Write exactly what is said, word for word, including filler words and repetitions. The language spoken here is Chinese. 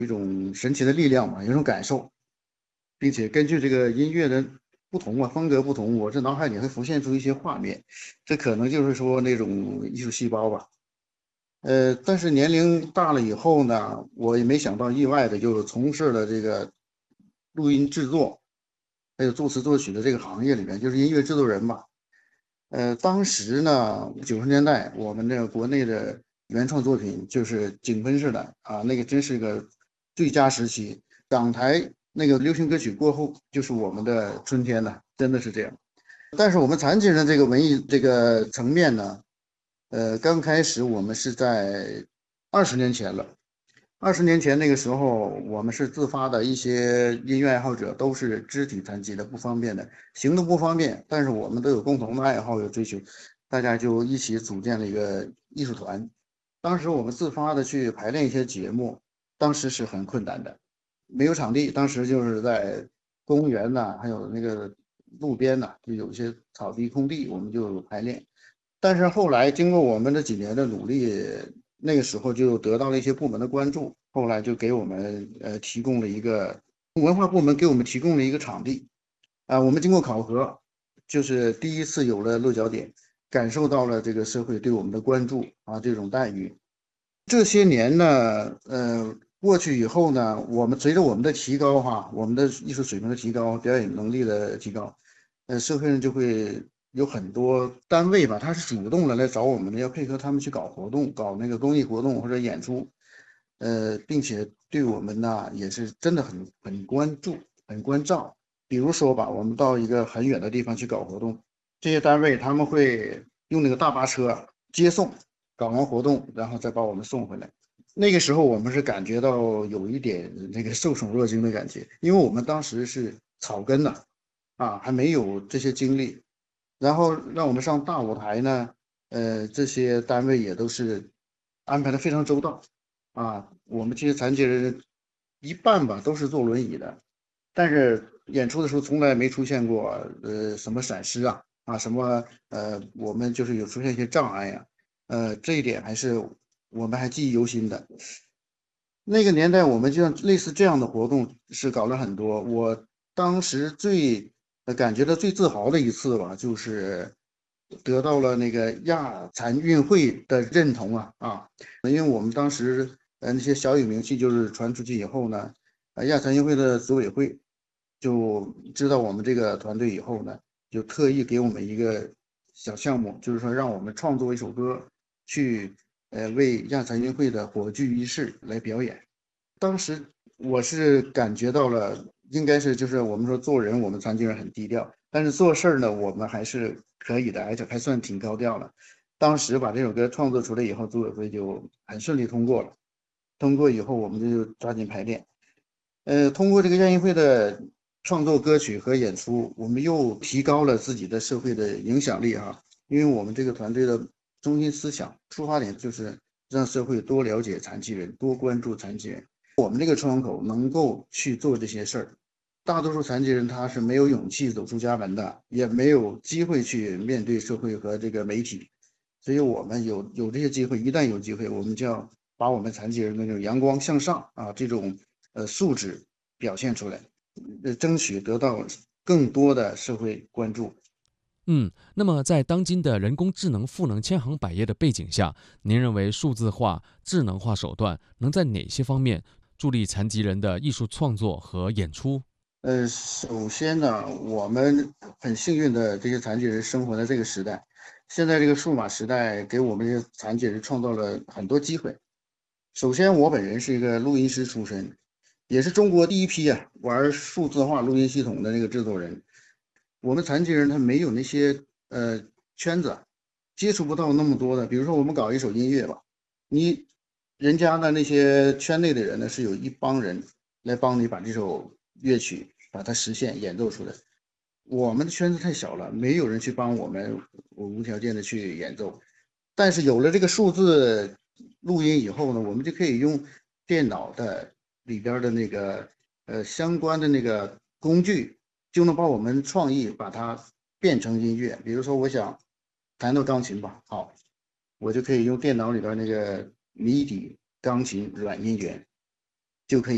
一种神奇的力量嘛，有一种感受，并且根据这个音乐的不同啊，风格不同，我这脑海里会浮现出一些画面，这可能就是说那种艺术细胞吧。呃，但是年龄大了以后呢，我也没想到意外的就从事了这个录音制作，还有作词作曲的这个行业里面，就是音乐制作人吧。呃，当时呢，九十年代我们这个国内的原创作品就是井喷式的啊，那个真是个最佳时期。港台那个流行歌曲过后，就是我们的春天了，真的是这样。但是我们残疾人这个文艺这个层面呢，呃，刚开始我们是在二十年前了。二十年前那个时候，我们是自发的一些音乐爱好者，都是肢体残疾的，不方便的，行动不方便，但是我们都有共同的爱好，有追求，大家就一起组建了一个艺术团。当时我们自发的去排练一些节目，当时是很困难的，没有场地，当时就是在公园呐、还有那个路边呐、就有一些草地空地，我们就排练。但是后来经过我们这几年的努力，那个时候就得到了一些部门的关注，后来就给我们呃提供了一个文化部门给我们提供了一个场地啊，我们经过考核，就是第一次有了落脚点，感受到了这个社会对我们的关注啊，这种待遇。这些年呢，呃，过去以后呢，我们随着我们的提高哈，我们的艺术水平的提高，表演能力的提高，呃，社会上就会有很多单位吧，他是主动的来找我们的，要配合他们去搞活动，搞那个公益活动或者演出，呃，并且对我们呢也是真的很很关注、很关照。比如说吧，我们到一个很远的地方去搞活动，这些单位他们会用那个大巴车接送，搞完活动，然后再把我们送回来。那个时候我们是感觉到有一点那个受宠若惊的感觉，因为我们当时是草根的啊，还没有这些经历，然后让我们上大舞台呢，呃，这些单位也都是安排的非常周到啊。我们这些残疾人一半吧都是坐轮椅的，但是演出的时候从来没出现过呃什么闪失啊啊什么呃我们就是有出现一些障碍呀、呃这一点还是我们还记忆犹新的。那个年代我们就像类似这样的活动是搞了很多。我当时最呃感觉到最自豪的一次吧，就是得到了那个亚残运会的认同啊啊！因为我们当时呃那些小有名气，就是传出去以后呢，呃亚残运会的组委会就知道我们这个团队以后呢，就特意给我们一个小项目，就是说让我们创作一首歌去呃为亚残运会的火炬仪式来表演。当时我是感觉到了，应该是就是我们说做人，我们残疾人很低调，但是做事儿呢，我们还是可以的，而且还算挺高调了。当时把这首歌创作出来以后，组委会就很顺利通过了。通过以后，我们就抓紧排练。呃，通过这个亚运会的创作歌曲和演出，我们又提高了自己的社会的影响力啊。因为我们这个团队的中心思想、出发点就是让社会多了解残疾人，多关注残疾人。我们这个窗口能够去做这些事儿。大多数残疾人他是没有勇气走出家门的，也没有机会去面对社会和这个媒体，所以我们有有这些机会，一旦有机会，我们就要把我们残疾人的那种阳光向上啊这种呃素质表现出来，呃，争取得到更多的社会关注。 嗯，那么在当今的人工智能赋能千行百业的背景下，您认为数字化、智能化手段能在哪些方面助力残疾人的艺术创作和演出？ 呃，首先呢，我们很幸运的这些残疾人生活在这个时代，现在这个数码时代给我们这些残疾人创造了很多机会。首先，我本人是一个录音师出身，也是中国第一批啊玩数字化录音系统的那个制作人。我们残疾人他没有那些呃圈子，接触不到那么多的。比如说，我们搞一首音乐吧，你人家的那些圈内的人呢，是有一帮人来帮你把这首乐曲把它实现演奏出来。我们的圈子太小了，没有人去帮我们无条件的去演奏。但是有了这个数字录音以后呢，我们就可以用电脑的里边的那个呃相关的那个工具，就能把我们创意把它变成音乐。比如说，我想弹到钢琴吧，好，我就可以用电脑里边那个 M I D I 钢琴软音源，就可以。